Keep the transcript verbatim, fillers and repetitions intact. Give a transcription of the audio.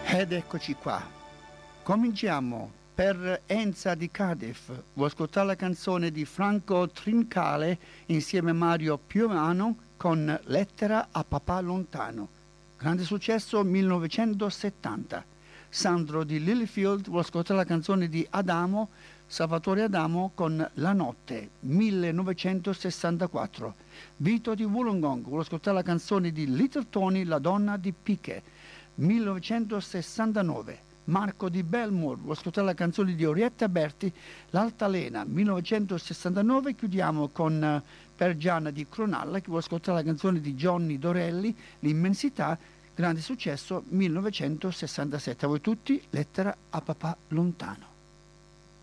Ed eccoci qua. Cominciamo. Per Enza di Cardiff, vuoi ascoltare la canzone di Franco Trincale insieme a Mario Piovano con Lettera a papà lontano. Grande successo millenovecentosettanta. Sandro di Lilyfield vuole ascoltare la canzone di Adamo, Salvatore Adamo con La notte, millenovecentosessantaquattro. Vito di Wollongong vuole ascoltare la canzone di Little Tony, La donna di Piche, millenovecentosessantanove. Marco di Belmore vuole ascoltare la canzone di Orietta Berti, L'altalena, millenovecentosessantanove. Chiudiamo con uh, per Gianna di Cronalla che vuole ascoltare la canzone di Johnny Dorelli, L'immensità, grande successo, millenovecentosessantasette. A voi tutti, Lettera a papà lontano.